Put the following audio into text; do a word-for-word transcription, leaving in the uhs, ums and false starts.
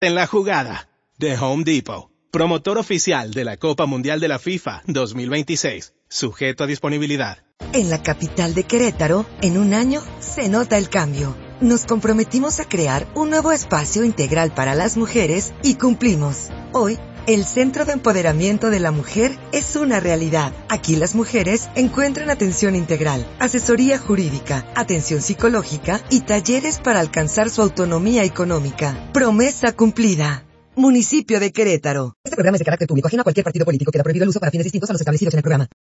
En la jugada, de Home Depot, promotor oficial de la Copa Mundial de la FIFA dos mil veintiséis, sujeto a disponibilidad. En la capital de Querétaro, en un año, se nota el cambio. Nos comprometimos a crear un nuevo espacio integral para las mujeres y cumplimos. Hoy, el Centro de Empoderamiento de la Mujer es una realidad. Aquí las mujeres encuentran atención integral, asesoría jurídica, atención psicológica y talleres para alcanzar su autonomía económica. Promesa cumplida. Municipio de Querétaro. Este programa es de carácter público, ajeno a cualquier partido político. Queda prohibido el uso para fines distintos a los establecidos en el programa.